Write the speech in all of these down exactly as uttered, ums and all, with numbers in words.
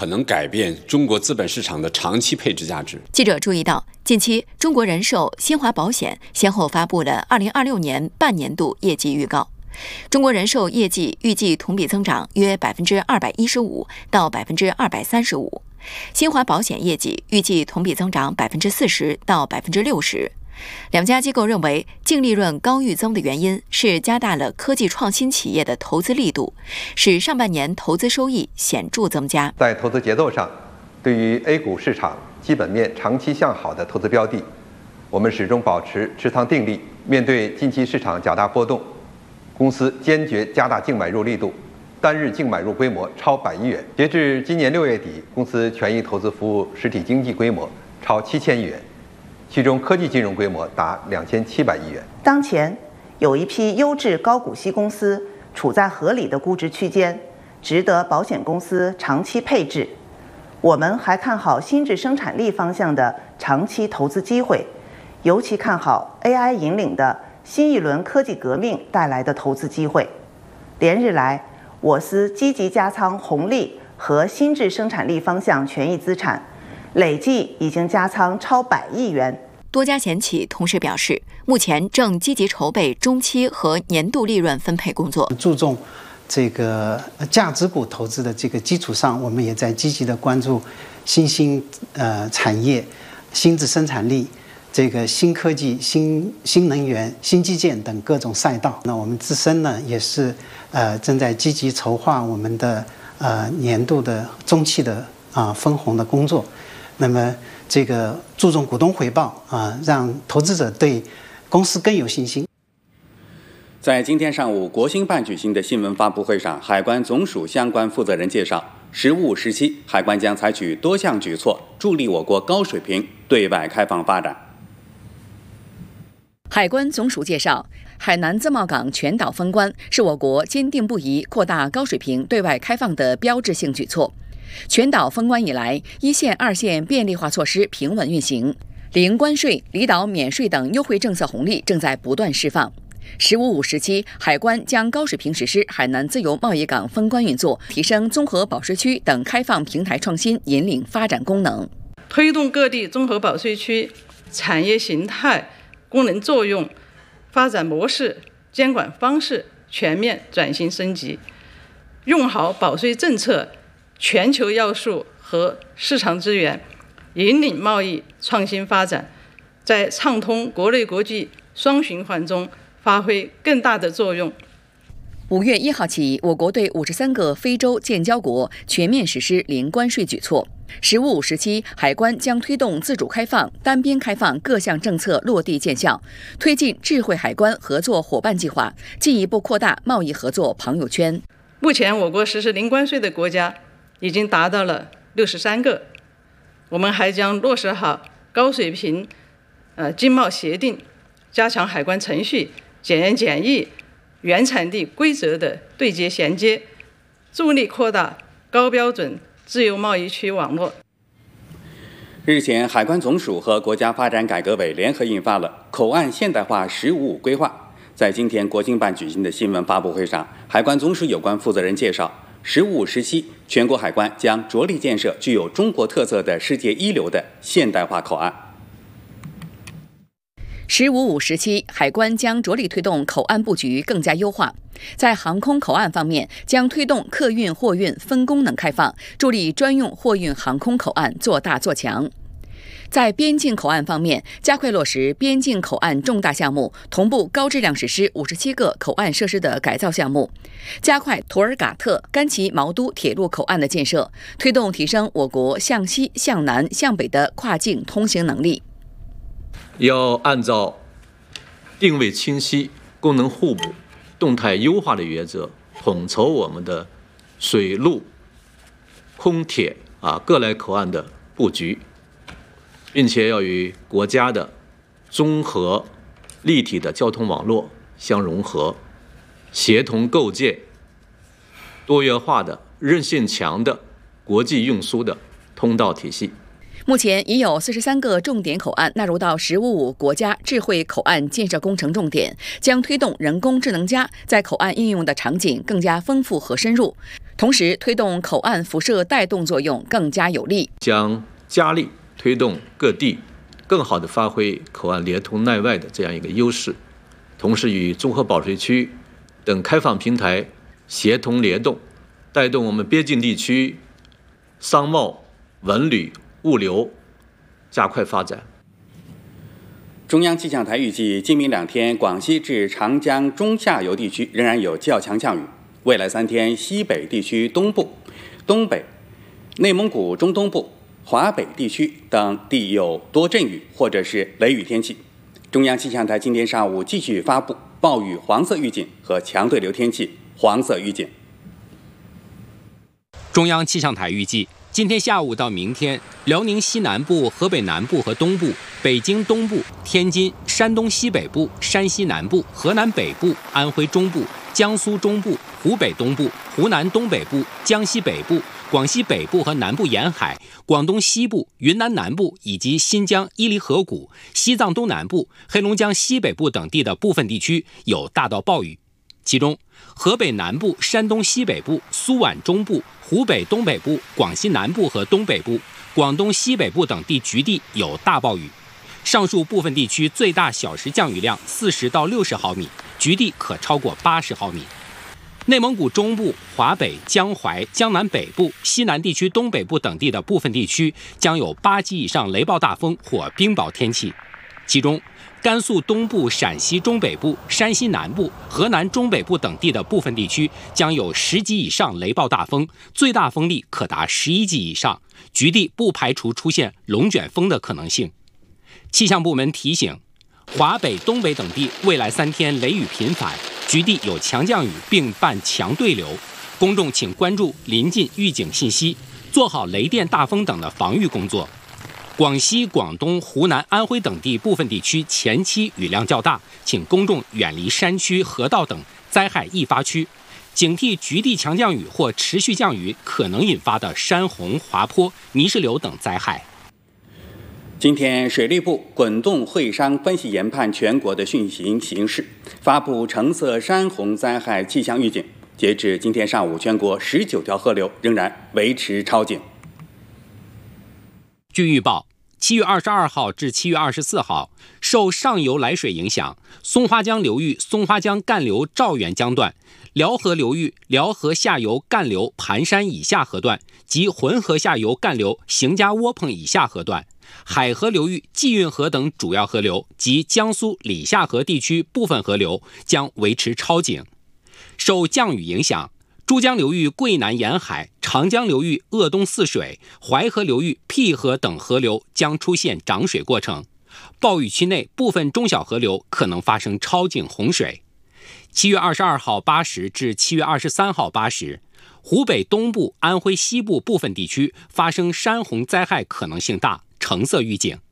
可能改变中国资本市场的长期配置价值。 记者注意到，近期中国人寿、新华保险先后发布了二零二六年半年度业绩预告。中国人寿业绩预计同比增长约百分之二百一十五到百分之二百三十五，新华保险业绩预计同比增长百分之四十到百分之六十。两家机构认为，净利润高预增的原因是加大了科技创新企业的投资力度，使上半年投资收益显著增加。 在投资节奏上，对于 A 股市场基本面长期向好的投资标的，我们始终保持持仓定力。面对近期市场较大波动，公司坚决加大净买入力度，单日净买入规模超百亿元。截至今年六月底，公司权益投资服务实体经济规模超七千亿元。其中科技金融规模达两千七百亿元。 当前有一批优质高股息公司处在合理的估值区间，值得保险公司长期配置。我们还看好新质生产力方向的长期投资机会，尤其看好 A I 引领的新一轮科技革命带来的投资机会。连日来，我司积极加仓红利和新质生产力方向权益资产，累计已经加仓超百亿元。 多家险企同时表示，目前正积极筹备中期和年度利润分配工作。 注重这个价值股投资的这个基础上，我们也在积极的关注新兴呃产业、新质生产力、这个新科技、新新能源、新基建等各种赛道。那我们自身呢，也是呃正在积极筹划我们的呃年度的中期的啊、呃、分红的工作。那么，这个注重股东回报啊，让投资者对公司更有信心。 在今天上午国新办举行的新闻发布会上，海关总署相关负责人介绍，十五时期，海关将采取多项举措，助力我国高水平对外开放发展。 海关总署介绍，海南自贸港全岛封关是我国坚定不移扩大高水平对外开放的标志性举措。全岛封关以来，一线、二线便利化措施平稳运行，零关税、离岛免税等优惠政策红利正在不断释放。十五五时期，海关将高水平实施海南自由贸易港封关运作，提升综合保税区等开放平台创新引领发展功能， 推动各地综合保税区产业形态、功能作用、发展模式、监管方式全面转型升级，用好保税政策、全球要素和市场资源，引领贸易创新发展，在畅通国内国际双循环中发挥更大的作用。 五月一号起，我国对五十三个非洲建交国全面实施零关税举措。十五五时期，海关将推动自主开放、单边开放各项政策落地见效，推进智慧海关合作伙伴计划，进一步扩大贸易合作朋友圈。 目前，我国实施零关税的国家已经达到了六十三个，我们还将落实好高水平呃经贸协定，加强海关程序、检验检疫、原产地规则的对接衔接，助力扩大高标准自由贸易区网络。 日前，海关总署和国家发展改革委联合印发了《口岸现代化“十五五”规划》。在今天国经办举行的新闻发布会上，海关总署有关负责人介绍，十五时期，全国海关将着力建设具有中国特色的世界一流的现代化口岸。 十五五时期，海关将着力推动口岸布局更加优化。在航空口岸方面，将推动客运、货运分功能开放，助力专用货运航空口岸做大做强。在边境口岸方面，加快落实边境口岸重大项目，同步高质量实施五十七个口岸设施的改造项目，加快图尔嘎特、甘旗毛都铁路口岸的建设，推动提升我国向西、向南、向北的跨境通行能力。 要按照定位清晰、功能互补、动态优化的原则，统筹我们的水陆空铁啊各类口岸的布局，并且要与国家的综合立体的交通网络相融合，协同构建多元化的、韧性强的国际运输的通道体系。 目前已有四十三个重点口岸纳入到“十五五”国家智慧口岸建设工程重点，将推动人工智能加在口岸应用的场景更加丰富和深入， 同时推动口岸辐射带动作用更加有力， 将加力推动各地更好地发挥口岸连通内外的这样一个优势，同时与综合保税区等开放平台协同联动，带动我们边境地区商贸、文旅、物流加快发展。 中央气象台预计，今明两天，广西至长江中下游地区仍然有较强降雨。未来三天，西北地区东部、东北、内蒙古中东部、华北地区等地有多阵雨或者是雷雨天气。中央气象台今天上午继续发布暴雨黄色预警和强对流天气黄色预警。 中央气象台预计，今天下午到明天，辽宁西南部、河北南部和东部、北京东部、天津、山东西北部、山西南部、河南北部、安徽中部、江苏中部、湖北东部、湖南东北部、江西北部、广西北部和南部沿海、广东西部、云南南部以及新疆伊犁河谷、西藏东南部、黑龙江西北部等地的部分地区有大到暴雨，其中河北南部、山东西北部、苏皖中部、湖北东北部、广西南部和东北部、广东西北部等地局地有大暴雨。上述部分地区最大小时降雨量四十到六十毫米，局地可超过八十毫米。内蒙古中部、华北、江淮、江南北部、西南地区东北部等地的部分地区将有八级以上雷暴大风或冰雹天气，其中甘肃东部、陕西中北部、山西南部、河南中北部等地的部分地区将有十级以上雷暴大风，最大风力可达十一级以上，局地不排除出现龙卷风的可能性。气象部门提醒，华北、东北等地未来三天雷雨频繁，局地有强降雨并伴强对流，公众请关注临近预警信息，做好雷电、大风等的防御工作。广西、广东、湖南、安徽等地部分地区前期雨量较大，请公众远离山区、河道等灾害易发区，警惕局地强降雨或持续降雨可能引发的山洪、滑坡、泥石流等灾害。 今天，水利部滚动会商分析研判全国的汛情形势，发布橙色山洪灾害气象预警。截至今天上午，全国十九条河流仍然维持超警。 据预报，七月二十二号至七月二十四号，受上游来水影响，松花江流域松花江干流赵源江段、辽河流域辽河下游干流盘山以下河段及浑河下游干流邢家窝棚以下河段、海河流域济运河等主要河流及江苏理下河地区部分河流将维持超警。受降雨影响，珠江流域桂南沿海、长江流域鄂东泗水、淮河流域辟河等河流将出现涨水过程，暴雨区内部分中小河流可能发生超警洪水。七月二十二号八时至七月二十三号八时，湖北东部、安徽西部部分地区发生山洪灾害可能性大，橙色预警。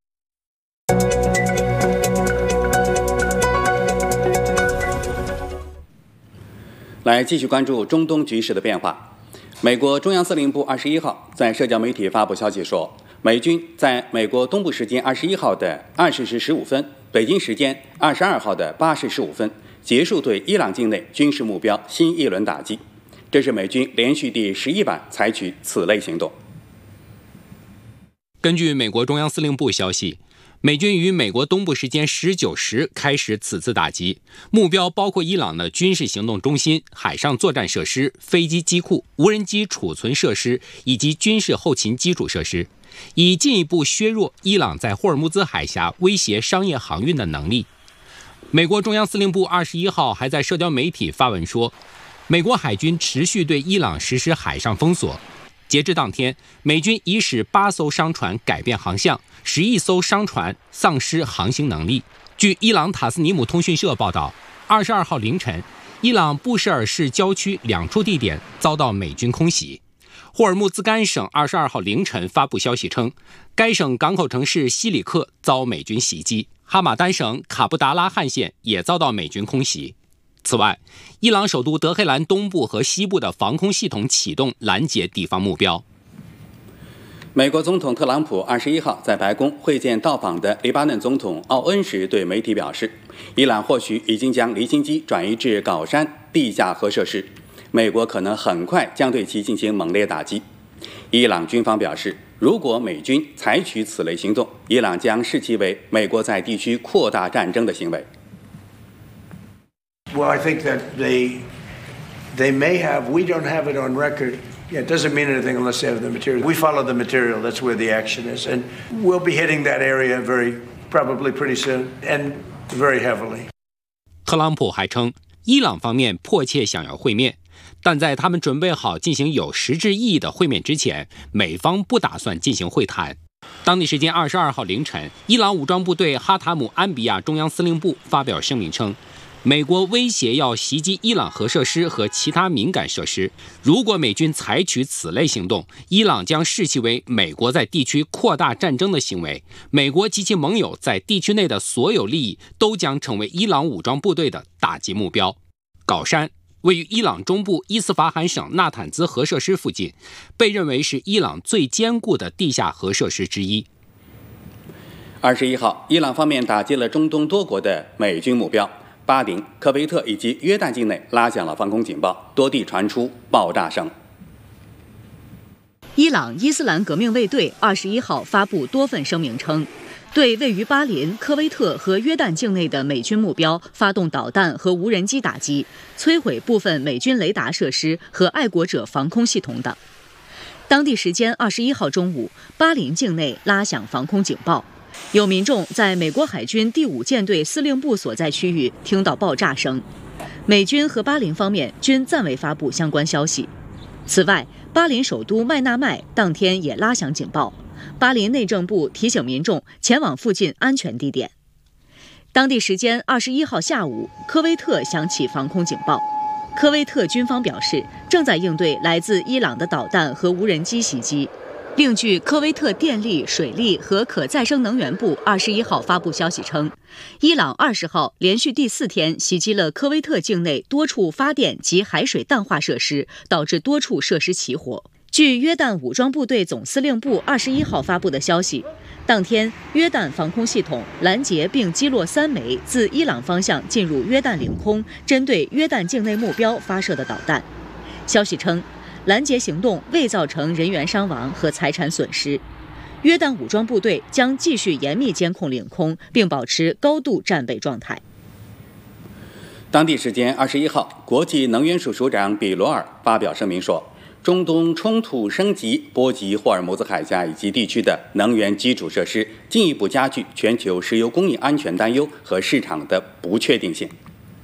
来继续关注中东局势的变化。美国中央司令部二十一号在社交媒体发布消息说，美军在美国东部时间二十一号的二十时十五分，北京时间二十二号的八时十五分结束对伊朗境内军事目标新一轮打击。这是美军连续第十一版采取此类行动。 根据美国中央司令部消息，美军于美国东部时间十九时开始此次打击，目标包括伊朗的军事行动中心、海上作战设施、飞机机库、无人机储存设施以及军事后勤基础设施，以进一步削弱伊朗在霍尔木兹海峡威胁商业航运的能力。美国中央司令部二十一号还在社交媒体发文说，美国海军持续对伊朗实施海上封锁。截至当天，美军已使八艘商船改变航向，十一艘商船丧失航行能力。据伊朗塔斯尼姆通讯社报道，二十二号凌晨，伊朗布什尔市郊区两处地点遭到美军空袭。霍尔木兹干省二十二号凌晨发布消息称，该省港口城市西里克遭美军袭击，哈马丹省卡布达拉汗县也遭到美军空袭。此外，伊朗首都德黑兰东部和西部的防空系统启动拦截敌方目标。 美国总统特朗普二十一号在白宫会见到访的黎巴嫩总统奥恩时，对媒体表示，伊朗或许已经将离心机转移至高山地下核设施。 美国可能很快将对其进行猛烈打击。伊朗军方表示，如果美军采取此类行动，伊朗将视其为美国在地区扩大战争的行为。 Well, I think that they they may have. We don't have it on record. Yeah, it doesn't mean anything unless they have the material. We follow the material. That's where the action is, and we'll be hitting that area very probably pretty soon and very heavily. 特朗普还称，伊朗方面迫切想要会面，但在他们准备好进行有实质意义的会面之前，美方不打算进行会谈。当地时间二十二号凌晨，伊朗武装部队哈塔姆安比亚中央司令部发表声明称，美国威胁要袭击伊朗核设施和其他敏感设施，如果美军采取此类行动，伊朗将视其为美国在地区扩大战争的行为，美国及其盟友在地区内的所有利益都将成为伊朗武装部队的打击目标。镐山位于伊朗中部伊斯法罕省纳坦兹核设施附近，被认为是伊朗最坚固的地下核设施之一。 二十一号，伊朗方面打击了中东多国的美军目标，巴林、科威特以及约旦境内拉响了防空警报，多地传出爆炸声。 伊朗伊斯兰革命卫队二十一号发布多份声明称，对位于巴林、科威特和约旦境内的美军目标发动导弹和无人机打击，摧毁部分美军雷达设施和爱国者防空系统等。当地时间二十一号中午，巴林境内拉响防空警报，有民众在美国海军第五舰队司令部所在区域听到爆炸声。美军和巴林方面均暂未发布相关消息。此外，巴林首都麦纳麦当天也拉响警报。巴林内政部提醒民众前往附近安全地点。当地时间二十一号下午，科威特响起防空警报。科威特军方表示，正在应对来自伊朗的导弹和无人机袭击。另据科威特电力、水利和可再生能源部二十一号发布消息称，伊朗二十号连续第四天袭击了科威特境内多处发电及海水淡化设施，导致多处设施起火。据约旦武装部队总司令部二十一号发布的消息，当天约旦防空系统拦截并击落三枚自伊朗方向进入约旦领空，针对约旦境内目标发射的导弹。消息称，拦截行动未造成人员伤亡和财产损失。约旦武装部队将继续严密监控领空，并保持高度战备状态。 当地时间二十一号，国际能源署署长比罗尔发表声明说，中东冲突升级波及霍尔木兹海峡以及地区的能源基础设施，进一步加剧全球石油供应安全担忧和市场的不确定性。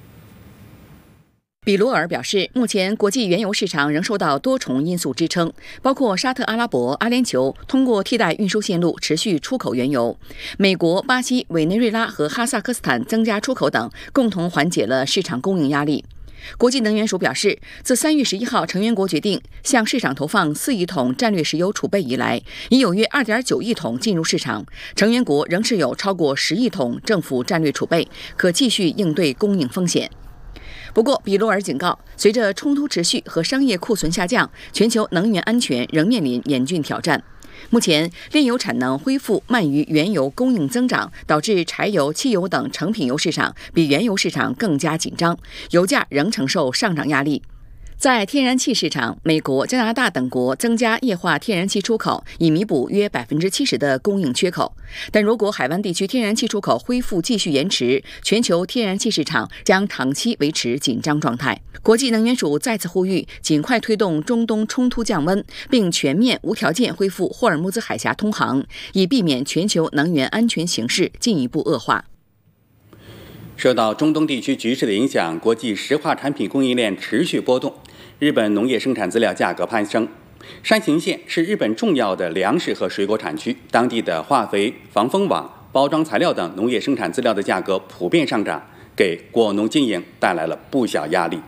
比罗尔表示，目前国际原油市场仍受到多重因素支撑，包括沙特阿拉伯、阿联酋通过替代运输线路持续出口原油，美国、巴西、委内瑞拉和哈萨克斯坦增加出口等，共同缓解了市场供应压力。国际能源署表示，自三月十一号成员国决定向市场投放四亿桶战略石油储备以来，已有约二点九亿桶进入市场，成员国仍是有超过十亿桶政府战略储备，可继续应对供应风险。不过，比罗尔警告，随着冲突持续和商业库存下降，全球能源安全仍面临严峻挑战。目前，炼油产能恢复慢于原油供应增长，导致柴油、汽油等成品油市场比原油市场更加紧张，油价仍承受上涨压力。在天然气市场，美国、加拿大等国增加液化天然气出口，以弥补约百分之七十的供应缺口。但如果海湾地区天然气出口恢复继续延迟，全球天然气市场将长期维持紧张状态。国际能源署再次呼吁，尽快推动中东冲突降温，并全面无条件恢复霍尔木兹海峡通航，以避免全球能源安全形势进一步恶化。 受到中东地区局势的影响，国际石化产品供应链持续波动，日本农业生产资料价格攀升。山形县是日本重要的粮食和水果产区，当地的化肥、防风网、包装材料等农业生产资料的价格普遍上涨，给果农经营带来了不小压力。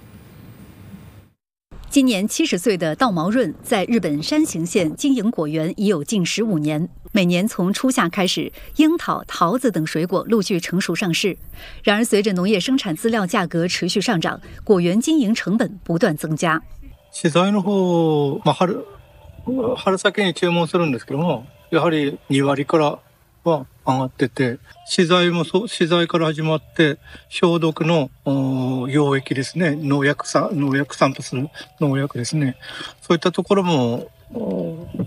今年七十岁的道毛润在日本山形县经营果园已有近十五年，每年从初夏开始，樱桃、桃子等水果陆续成熟上市。然而，随着农业生产资料价格持续上涨，果園经营成本不断增加。 資材の方、まあ、春春先に注文するんですけども、やはりに割からは上がってて、資材もそう、資材から始まって消毒の溶液ですね、農薬さ農薬散布する農薬ですね、そういったところも